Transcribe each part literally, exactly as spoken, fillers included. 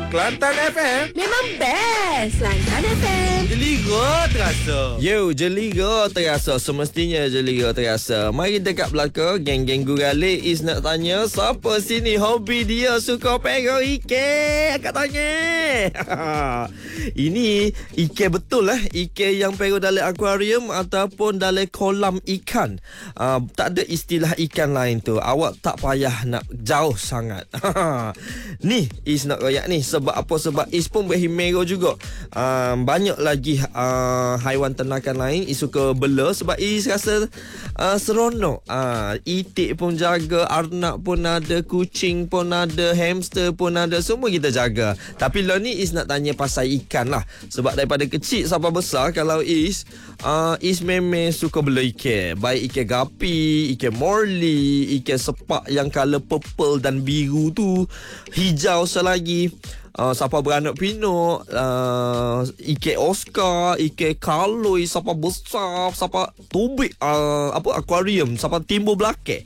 Kelantan F M memang best. Kelantan F M. Jeliga terasa. Yo, jeliga terasa. Semestinya jeliga terasa. Mari dekat belakang. Geng-geng gurale Is nak tanya, siapa sini hobi dia suka pegang ikan? Akak tanya. Ini ikan betul lah. Ikan yang pegang dalam akuarium ataupun dalam kolam ikan. Uh, tak ada istilah ikan lain tu. Awak tak payah nak jauh sangat. Ni Is nak royak ni. Sebab apa? Sebab Is pun berhimero juga. uh, Banyak lagi uh, haiwan ternakan lain Is suka bela. Sebab Is rasa uh, seronok. uh, Itik pun jaga, arnab pun ada, kucing pun ada, hamster pun ada. Semua kita jaga. Tapi lah ni Is nak tanya pasal ikan lah. Sebab daripada kecil sampai besar, kalau Is uh, Is memang suka bela ikan. Baik ikan gapi, ikan morli, ikan sepak yang colour purple dan biru tu, hijau selagi. Uh, siapa beranak pinak, uh, ikan Oscar, ikan kaloi, siapa besar, siapa tubik, uh, apa akuarium, siapa timbul belakang.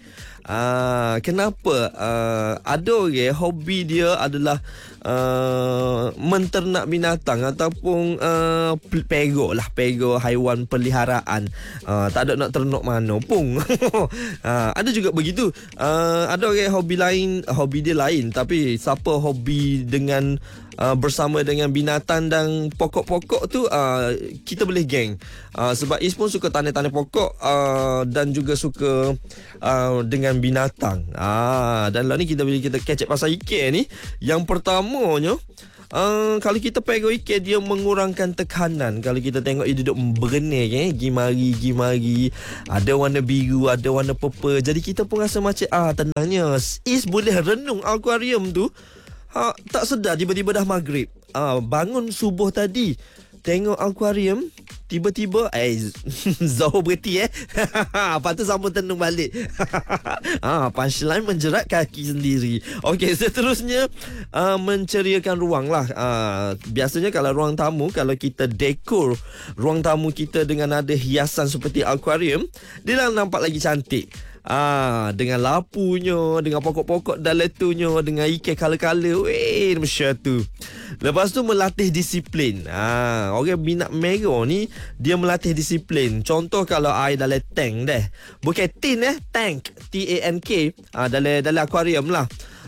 Uh, kenapa uh, ada orang hobi dia adalah uh, menternak binatang ataupun uh, pego lah, pego haiwan peliharaan. uh, tak ada nak ternak mana pun. uh, ada juga begitu. uh, ada orang hobi lain, hobi dia lain, tapi siapa hobi dengan Uh, bersama dengan binatang dan pokok-pokok tu, uh, kita boleh geng. uh, Sebab Is pun suka tanam-tanam pokok, uh, dan juga suka uh, dengan binatang. uh, Dan lah ni kita boleh kita catch up pasal ikan ni. Yang pertamanya, Uh, kalau kita pegang ikan, dia mengurangkan tekanan. Kalau kita tengok dia duduk berenang, eh, gimari, gimari, ada warna biru, ada warna purple. Jadi kita pun rasa macam ah tenangnya Is boleh renung akuarium tu. Ha, tak sedar tiba-tiba dah maghrib. Ah, bangun subuh tadi, tengok akuarium, tiba-tiba eh Zohor berhenti eh. Lepas tu sambung tenung balik. ah, punchline menjerat kaki sendiri. Okey, seterusnya uh, menceriakan ruang lah. uh, Biasanya kalau ruang tamu, kalau kita dekor ruang tamu kita dengan ada hiasan seperti akuarium, dia dah nampak lagi cantik. Ah, dengan lapunya, dengan pokok-pokok dalam tunya, dengan ikan kala-kala. Weh, macam tu. Lepas tu melatih disiplin. Ah, orang minat merah ni, dia melatih disiplin. Contoh kalau air dalam tank deh. Bukan tin eh, tank, T A N K. Ah, dalam dalam akuarium lah.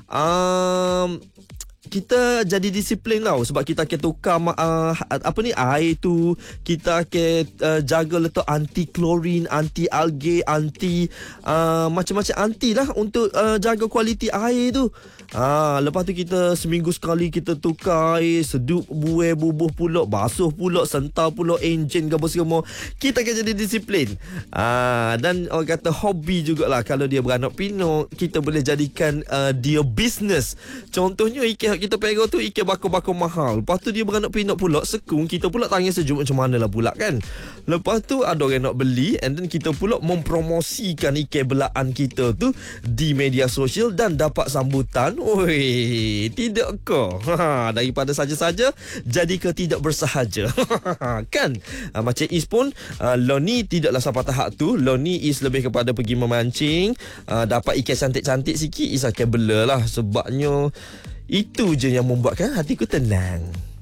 Um, kita jadi disiplin tau. Sebab kita akan tukar uh, apa ni, air tu. Kita akan uh, jaga letak anti klorin, anti algae, anti uh, macam-macam anti lah untuk uh, jaga kualiti air tu. Ha, lepas tu kita seminggu sekali kita tukar air, sedup buih, bubuh pulak, basuh pulak, sentar pulak enjin ke apa semua. Kita akan jadi disiplin. Ha, dan orang kata hobi jugalah. Kalau dia beranak pinak, kita boleh jadikan uh, dia bisnes. Contohnya ikan kita pegang tu ikan bakar-bakar mahal. Lepas tu dia beranak pinak pula, sekung kita pula tanya sejuk macam mana lah pula kan. Lepas tu ada orang nak beli, and then kita pula mempromosikan ikan belaan kita tu di media sosial dan dapat sambutan. Oi, tidak ke? Ha, daripada saja-saja jadi ke tidak bersahaja. Kan? Ha, macam Is pun uh, Loni tidaklah sampai tahap tu. Loni Is lebih kepada pergi memancing, uh, dapat ikan cantik-cantik sikit, Is akan bela lah. Sebabnya itu je yang membuatkan hatiku tenang.